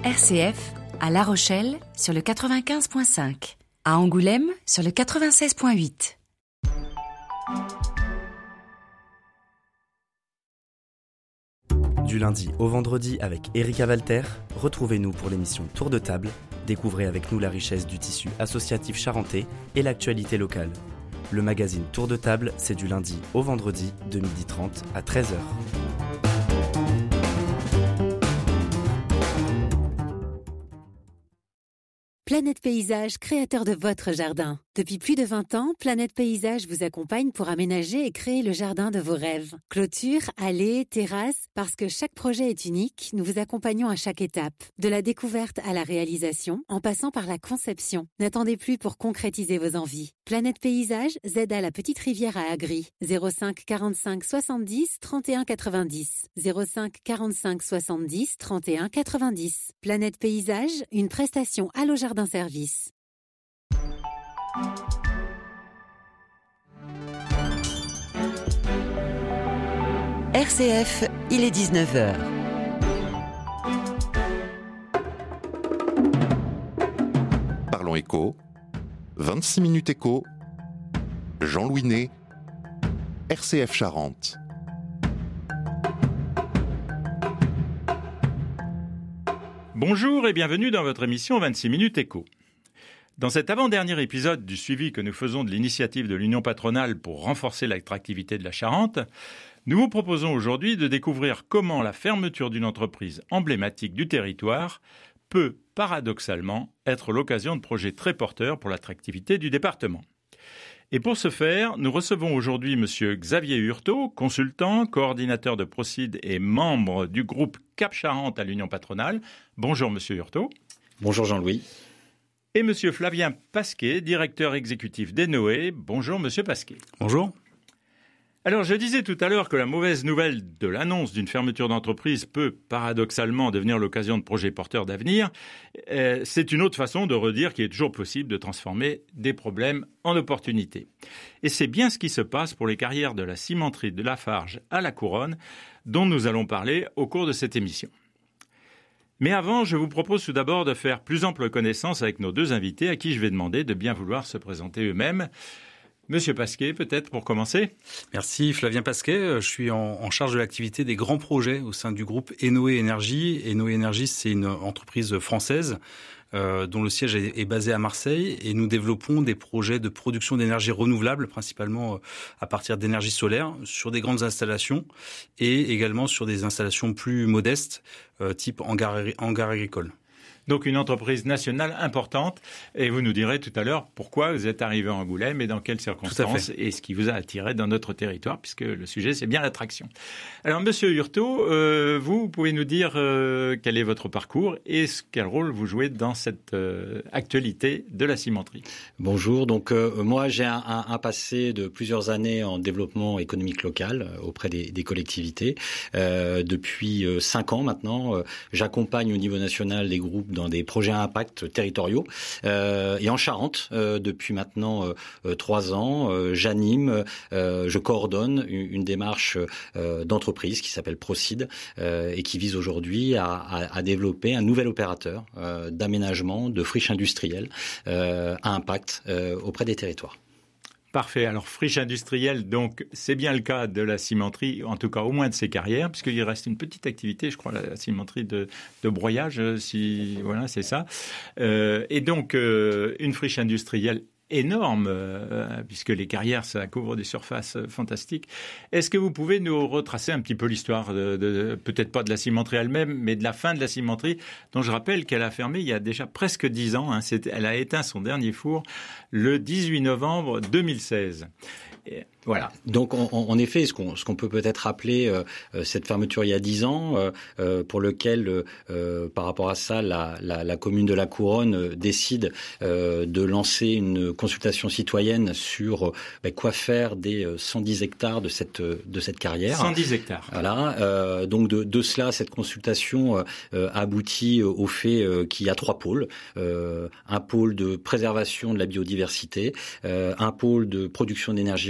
RCF, à La Rochelle, sur le 95.5. À Angoulême, sur le 96.8. Du lundi au vendredi avec Erika Walter, retrouvez-nous pour l'émission Tour de table. Découvrez avec nous la richesse du tissu associatif charentais et l'actualité locale. Le magazine Tour de table, c'est du lundi au vendredi de 12h30 à 13h. Planète Paysage, créateur de votre jardin. Depuis plus de 20 ans, Planète Paysage vous accompagne pour aménager et créer le jardin de vos rêves. Clôture, allées, terrasses, parce que chaque projet est unique, nous vous accompagnons à chaque étape. De la découverte à la réalisation, en passant par la conception. N'attendez plus pour concrétiser vos envies. Planète Paysage, ZA la Petite Rivière à Agri. 05 45 70 31 90. 05 45 70 31 90. Planète Paysage, une prestation Allo Jardin Service. RCF, il est 19h. Parlons éco, 26 minutes éco, Jean-Louis Ney, RCF Charente. Bonjour et bienvenue dans votre émission 26 minutes éco. Dans cet avant-dernier épisode du suivi que nous faisons de l'initiative de l'Union patronale pour renforcer l'attractivité de la Charente, nous vous proposons aujourd'hui de découvrir comment la fermeture d'une entreprise emblématique du territoire peut, paradoxalement, être l'occasion de projets très porteurs pour l'attractivité du département. Et pour ce faire, nous recevons aujourd'hui M. Xavier Hurtaud, consultant, coordinateur de Procid et membre du groupe Cap Charente à l'Union patronale. Bonjour M. Hurtaud. Bonjour Jean-Louis. Et M. Flavien Pasquet, directeur exécutif d'Enoé. Bonjour M. Pasquet. Bonjour. Alors, je disais tout à l'heure que la mauvaise nouvelle de l'annonce d'une fermeture d'entreprise peut, paradoxalement, devenir l'occasion de projets porteurs d'avenir. C'est une autre façon de redire qu'il est toujours possible de transformer des problèmes en opportunités. Et c'est bien ce qui se passe pour les carrières de la cimenterie de Lafarge à la Couronne, dont nous allons parler au cours de cette émission. Mais avant, je vous propose tout d'abord de faire plus ample connaissance avec nos deux invités, à qui je vais demander de bien vouloir se présenter eux-mêmes. Monsieur Pasquet, peut-être pour commencer. Merci Flavien Pasquet. Je suis en charge de l'activité des grands projets au sein du groupe Enoé Énergie. Enoé Énergie, c'est une entreprise française dont le siège est basé à Marseille, et nous développons des projets de production d'énergie renouvelable, principalement à partir d'énergie solaire, sur des grandes installations et également sur des installations plus modestes, type hangar agricole. Donc une entreprise nationale importante, et vous nous direz tout à l'heure pourquoi vous êtes arrivé à Angoulême et dans quelles circonstances et ce qui vous a attiré dans notre territoire, puisque le sujet c'est bien l'attraction. Alors Monsieur Hurtaud, vous pouvez nous dire quel est votre parcours et quel rôle vous jouez dans cette actualité de la cimenterie. Bonjour, donc moi j'ai un passé de plusieurs années en développement économique local auprès des collectivités. Depuis 5 ans maintenant, j'accompagne au niveau national les groupes dans des projets à impact territoriaux. Et en Charente, depuis maintenant 3 ans, j'anime, je coordonne une démarche d'entreprise qui s'appelle Procid et qui vise aujourd'hui à développer un nouvel opérateur d'aménagement de friches industrielles à impact auprès des territoires. Parfait. Alors, friche industrielle, donc, c'est bien le cas de la cimenterie, en tout cas au moins de ses carrières, puisqu'il reste une petite activité, je crois, la cimenterie de broyage, voilà, c'est ça. Et donc, une friche industrielle énorme, puisque les carrières, ça couvre des surfaces fantastiques. Est-ce que vous pouvez nous retracer un petit peu l'histoire peut-être pas de la cimenterie elle-même, mais de la fin de la cimenterie, dont je rappelle qu'elle a fermé il y a déjà presque 10 ans. Elle a éteint son dernier four le 18 novembre 2016. Et voilà. Donc en effet, ce qu'on peut peut-être rappeler cette fermeture il y a 10 ans, pour lequel par rapport à ça, la commune de la Couronne décide de lancer une consultation citoyenne sur quoi faire des 110 hectares de cette carrière. 110 hectares. Voilà. Donc de cela, cette consultation aboutit au fait qu'il y a 3 pôles. Un pôle de préservation de la biodiversité, un pôle de production d'énergie renouvelable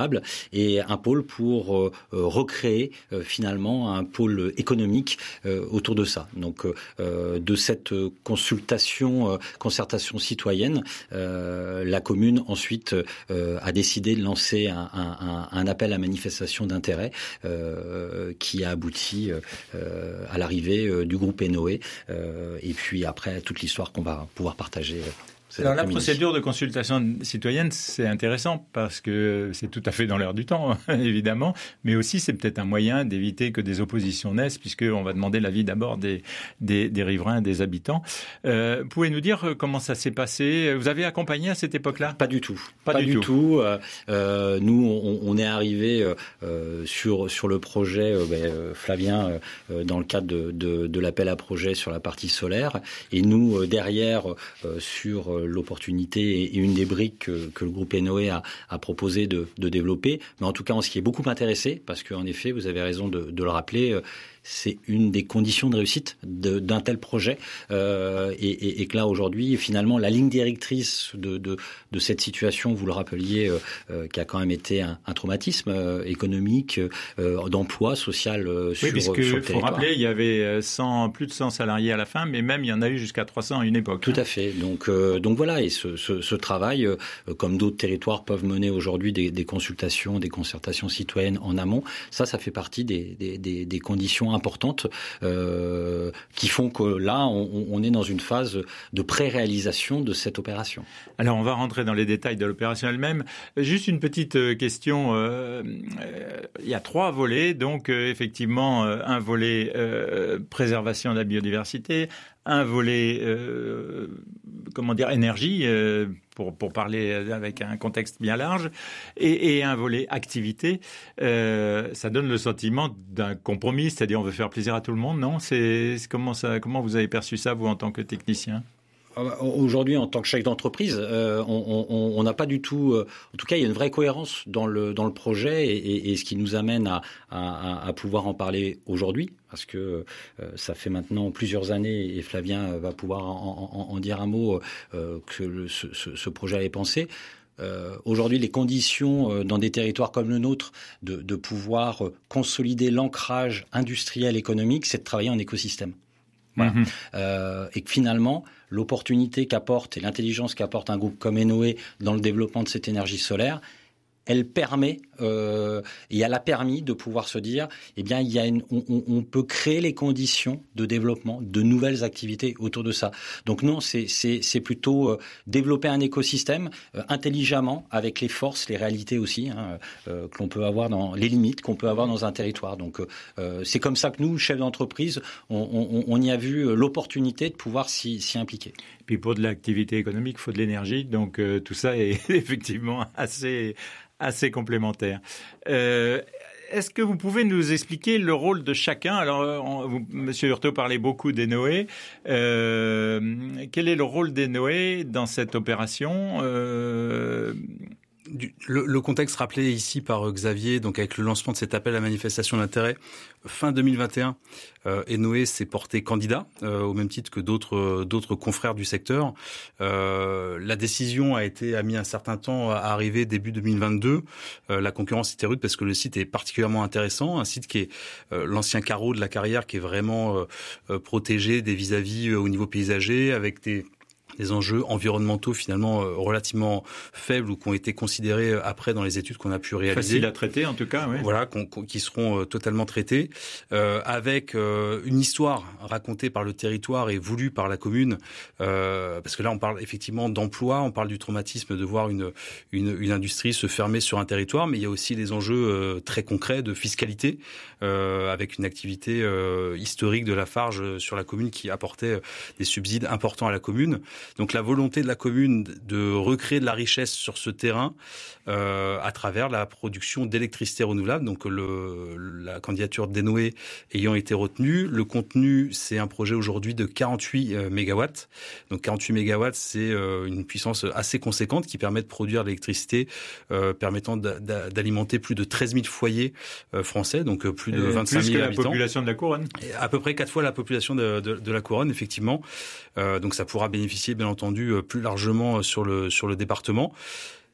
renouvelables et un pôle pour recréer finalement un pôle économique autour de ça. Donc de cette concertation citoyenne, la commune ensuite a décidé de lancer un appel à manifestation d'intérêt qui a abouti à l'arrivée du groupe Enoé et puis après toute l'histoire qu'on va pouvoir partager. Alors la procédure de consultation citoyenne, c'est intéressant parce que c'est tout à fait dans l'air du temps, évidemment, mais aussi c'est peut-être un moyen d'éviter que des oppositions naissent puisqu'on va demander l'avis d'abord des riverains, des habitants. Pouvez nous dire comment ça s'est passé? Vous avez accompagné à cette époque-là? Pas du tout. Pas du tout. Nous, on est arrivé sur le projet Flavien dans le cadre de l'appel à projet sur la partie solaire et nous, derrière, sur l'opportunité et une des briques que le groupe Enoé a proposé de développer. Mais en tout cas, on s'y est beaucoup intéressé parce qu'en effet, vous avez raison de le rappeler, c'est une des conditions de réussite d'un tel projet et que là aujourd'hui finalement la ligne directrice de cette situation, vous le rappeliez, qui a quand même été un traumatisme économique, d'emploi social sur le territoire. Il faut rappeler, il y avait plus de 100 salariés à la fin, mais même il y en a eu jusqu'à 300 à une époque. Tout à fait. Donc voilà, et ce travail, comme d'autres territoires peuvent mener aujourd'hui des consultations, des concertations citoyennes en amont, ça fait partie des conditions importantes qui font que là, on est dans une phase de pré-réalisation de cette opération. Alors, on va rentrer dans les détails de l'opération elle-même. Juste une petite question. Il y a 3 volets, donc effectivement, un volet préservation de la biodiversité, un volet énergie pour parler avec un contexte bien large et un volet activité. Ça donne le sentiment d'un compromis, c'est-à-dire on veut faire plaisir à tout le monde, non? Comment vous avez perçu ça, vous, en tant que technicien? Aujourd'hui, en tant que chef d'entreprise, on n'a pas du tout. En tout cas, il y a une vraie cohérence dans le projet et ce qui nous amène à pouvoir en parler aujourd'hui, parce que ça fait maintenant plusieurs années et Flavien va pouvoir en dire un mot que ce projet est pensé. Aujourd'hui, les conditions dans des territoires comme le nôtre de pouvoir consolider l'ancrage industriel économique, c'est de travailler en écosystème. Voilà. Et que finalement, l'opportunité qu'apporte et l'intelligence qu'apporte un groupe comme Enoé dans le développement de cette énergie solaire, elle permet, et elle a permis de pouvoir se dire, eh bien, on peut créer les conditions de développement de nouvelles activités autour de ça. Donc non, c'est plutôt développer un écosystème intelligemment avec les forces, les réalités aussi, que l'on peut avoir dans les limites qu'on peut avoir dans un territoire. Donc c'est comme ça que nous, chefs d'entreprise, on y a vu l'opportunité de pouvoir s'y impliquer. Puis pour de l'activité économique, il faut de l'énergie, donc tout ça est effectivement assez complémentaire. Est-ce que vous pouvez nous expliquer le rôle de chacun? Alors, Monsieur Hurtaud parlait beaucoup d'Enoé. Quel est le rôle d'Enoé dans cette opération? Le contexte rappelé ici par Xavier, donc avec le lancement de cet appel à manifestation d'intérêt fin 2021, Enoé s'est porté candidat au même titre que d'autres confrères du secteur. La décision a mis un certain temps à arriver début 2022. La concurrence était rude parce que le site est particulièrement intéressant, un site qui est l'ancien carreau de la Carrière, qui est vraiment protégé des vis-à-vis au niveau paysager, avec des enjeux environnementaux finalement relativement faibles ou qui ont été considérés après dans les études qu'on a pu réaliser. Facile à traiter en tout cas, oui. Voilà, qui seront totalement traités, avec une histoire racontée par le territoire et voulue par la commune, parce que là on parle effectivement d'emploi, on parle du traumatisme de voir une industrie se fermer sur un territoire, mais il y a aussi des enjeux très concrets de fiscalité, avec une activité historique de Lafarge sur la commune qui apportait des subsides importants à la commune. Donc la volonté de la commune de recréer de la richesse sur ce terrain à travers la production d'électricité renouvelable. Donc la candidature d'Enoé ayant été retenue, le contenu, c'est un projet aujourd'hui de 48 mégawatts. Donc 48 mégawatts, c'est une puissance assez conséquente qui permet de produire de l'électricité permettant d'alimenter plus de 13 000 foyers français, donc plus de 25 000 habitants. Plus que la population de la Couronne. Et à peu près 4 fois la population de la Couronne, effectivement. Donc ça pourra bénéficier, bien entendu, plus largement sur le département.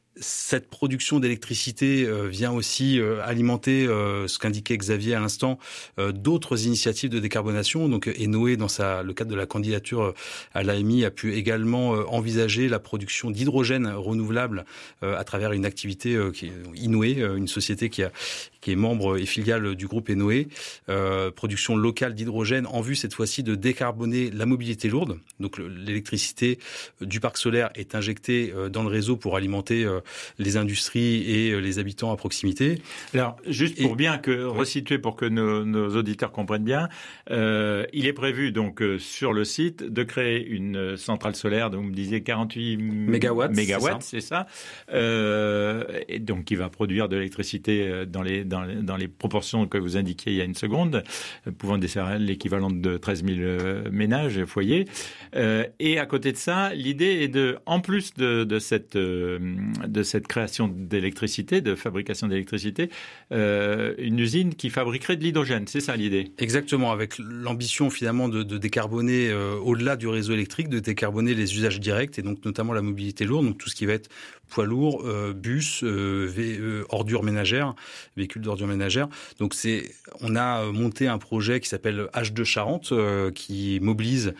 Cette production d'électricité vient aussi alimenter ce qu'indiquait Xavier à l'instant, d'autres initiatives de décarbonation. Donc Enoé, dans le cadre de la candidature à l'AMI, a pu également envisager la production d'hydrogène renouvelable à travers une activité qui est Inoé, une société qui est membre et filiale du groupe Enoé. Production locale d'hydrogène en vue cette fois-ci de décarboner la mobilité lourde. Donc l'électricité du parc solaire est injectée dans le réseau pour alimenter les industries et les habitants à proximité. Alors, juste pour resituer, pour que nos auditeurs comprennent bien, il est prévu donc sur le site de créer une centrale solaire, donc vous me disiez 48 mégawatts, c'est ça, et donc qui va produire de l'électricité dans les proportions que vous indiquiez il y a une seconde, pouvant desservir l'équivalent de 13 000 ménages, foyers. Et à côté de ça, l'idée est en plus de cette création d'électricité, de fabrication d'électricité, une usine qui fabriquerait de l'hydrogène. C'est ça l'idée? Exactement, avec l'ambition finalement de décarboner au-delà du réseau électrique, de décarboner les usages directs et donc notamment la mobilité lourde, donc tout ce qui va être poids lourds, bus, ordures ménagères, véhicules d'ordures ménagères. Donc on a monté un projet qui s'appelle H2 Charente, qui mobilise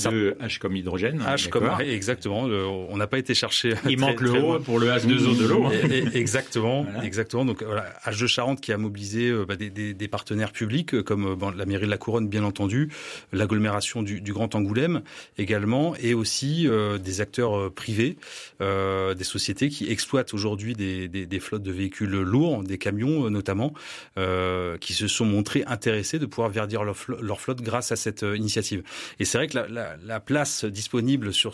H comme hydrogène. H comme exactement. On n'a pas été chercher. Il manque le O pour le H2O de l'eau. Exactement, voilà. Exactement. Donc voilà, H2 Charente qui a mobilisé des partenaires publics comme la mairie de la Couronne, bien entendu, l'agglomération du Grand Angoulême également, et aussi des acteurs privés, des sociétés qui exploitent aujourd'hui des flottes de véhicules lourds, des camions notamment, qui se sont montrés intéressés de pouvoir verdir leur flotte grâce à cette initiative. Et c'est vrai que la place disponible sur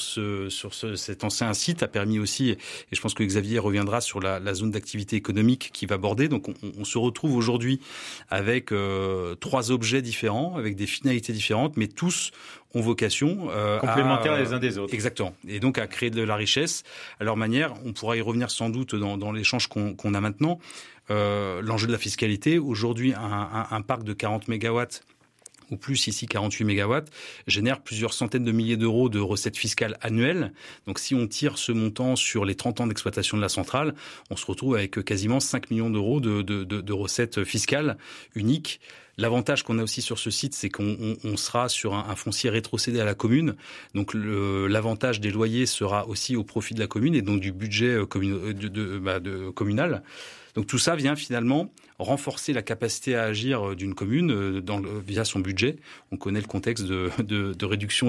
cet ancien site a permis aussi, et je pense que Xavier reviendra sur la zone d'activité économique qui va border. Donc on se retrouve aujourd'hui avec 3 objets différents, avec des finalités différentes, mais tous ont vocation complémentaires les uns des autres. Exactement. Et donc à créer de la richesse à leur manière. On pourra y revenir sans doute dans l'échange qu'on a maintenant. L'enjeu de la fiscalité, aujourd'hui un parc de 40 mégawatts ou plus, ici 48 mégawatts, génère plusieurs centaines de milliers d'euros de recettes fiscales annuelles. Donc si on tire ce montant sur les 30 ans d'exploitation de la centrale, on se retrouve avec quasiment 5 millions d'euros de recettes fiscales uniques. L'avantage qu'on a aussi sur ce site, c'est qu'on sera sur un foncier rétrocédé à la commune. Donc l'avantage des loyers sera aussi au profit de la commune et donc du budget communal. Donc tout ça vient finalement renforcer la capacité à agir d'une commune via son budget. On connaît le contexte de réduction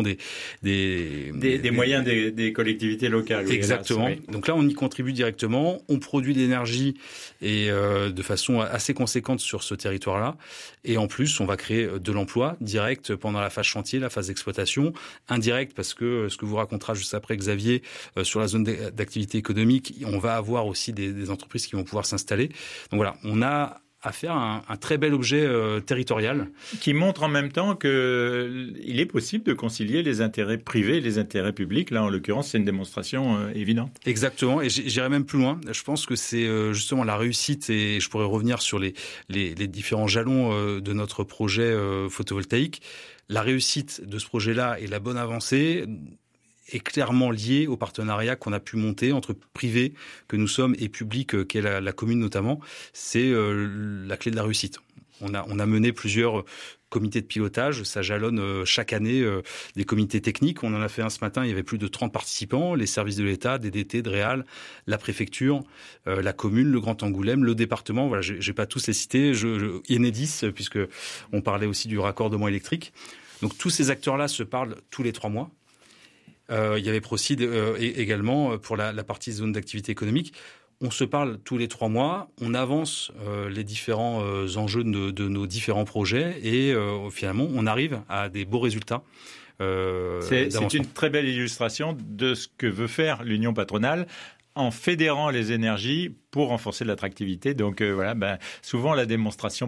des moyens des collectivités locales. Exactement. Oui. Donc là, on y contribue directement. On produit de l'énergie et de façon assez conséquente sur ce territoire-là. Et en plus, on va créer de l'emploi direct pendant la phase chantier, la phase d'exploitation, indirect parce que ce que vous racontera juste après Xavier sur la zone d'activité économique, on va avoir aussi des entreprises qui vont pouvoir s'installer. Donc voilà, on a à faire un très bel objet territorial. Qui montre en même temps qu'il est possible de concilier les intérêts privés et les intérêts publics. Là, en l'occurrence, c'est une démonstration évidente. Exactement, et j'irai même plus loin. Je pense que c'est justement la réussite, et je pourrais revenir sur les différents jalons de notre projet photovoltaïque. La réussite de ce projet-là et la bonne avancée est clairement lié au partenariat qu'on a pu monter entre privés que nous sommes et public qu'est la commune notamment. C'est la clé de la réussite. On a mené plusieurs comités de pilotage, ça jalonne chaque année des comités techniques. On en a fait un ce matin, il y avait plus de 30 participants, les services de l'État, DDT, DREAL, la préfecture, la commune, le Grand Angoulême, le département. Voilà, j'ai pas tous les cités, Enedis, puisque on parlait aussi du raccordement électrique. Donc tous ces acteurs-là se parlent tous les 3 mois. Il y avait Procid également pour la partie zone d'activité économique. On se parle tous les 3 mois, on avance les différents enjeux de nos différents projets et finalement on arrive à des beaux résultats. C'est une très belle illustration de ce que veut faire l'Union patronale en fédérant les énergies pour renforcer l'attractivité. Donc souvent la démonstration